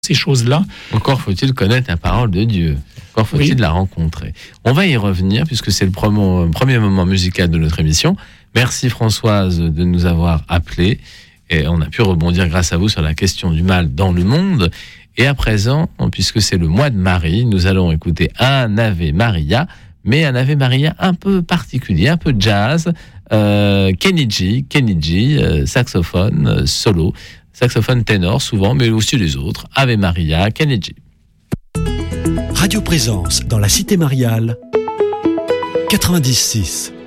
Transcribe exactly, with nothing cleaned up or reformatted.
ces choses-là. Encore faut-il connaître la parole de Dieu. Encore faut-il oui. la rencontrer. On va y revenir puisque c'est le premier, premier moment musical de notre émission. Merci Françoise de nous avoir appelés. Et on a pu rebondir grâce à vous sur la question du mal dans le monde. Et à présent, puisque c'est le mois de Marie, nous allons écouter un Ave Maria, mais un Ave Maria un peu particulier, un peu jazz. Euh, Kenny G, Kenny G, euh, saxophone euh, solo, saxophone ténor souvent, mais aussi les autres. Ave Maria, Kenny G. Radio Présence dans la Cité Mariale, quatre-vingt-dix virgule six.